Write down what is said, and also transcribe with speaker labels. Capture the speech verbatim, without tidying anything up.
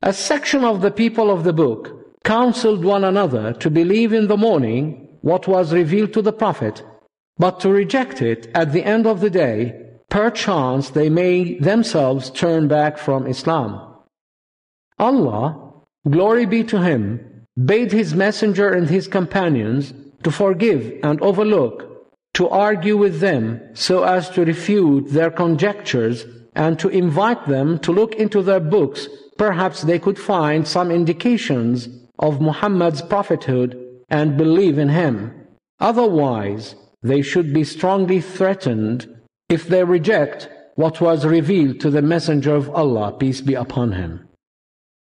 Speaker 1: A section of the people of the book counseled one another to believe in the morning what was revealed to the Prophet, but to reject it at the end of the day, perchance they may themselves turn back from Islam. Allah, glory be to Him, bade His Messenger and His companions to forgive and overlook, to argue with them so as to refute their conjectures, and to invite them to look into their books. Perhaps they could find some indications of Muhammad's prophethood and believe in him. Otherwise, they should be strongly threatened if they reject what was revealed to the Messenger of Allah, peace be upon him.